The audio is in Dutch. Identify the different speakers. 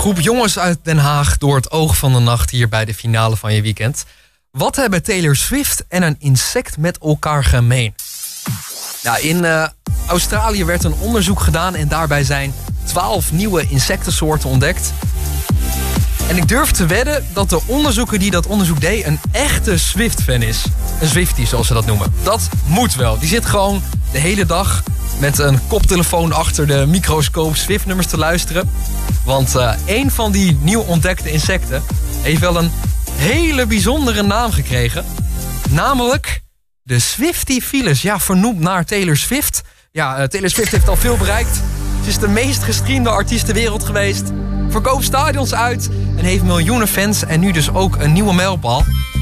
Speaker 1: groep jongens uit Den Haag door het oog van de nacht hier bij de finale van je weekend. Wat hebben Taylor Swift en een insect met elkaar gemeen? Nou, in Australië werd een onderzoek gedaan en daarbij zijn 12 nieuwe insectensoorten ontdekt. En ik durf te wedden dat de onderzoeker die dat onderzoek deed een echte Swift-fan is. Een Swiftie, zoals ze dat noemen. Dat moet wel. Die zit gewoon de hele dag met een koptelefoon achter de microscoop Swift-nummers te luisteren. Want een van die nieuw ontdekte insecten heeft wel een hele bijzondere naam gekregen. Namelijk de Swiftie-Phyllis. Ja, vernoemd naar Taylor Swift. Ja, Taylor Swift heeft al veel bereikt. Ze is de meest gestreamde artiest ter wereld geweest. Verkoopt stadions uit en heeft miljoenen fans en nu dus ook een nieuwe mijlpaal.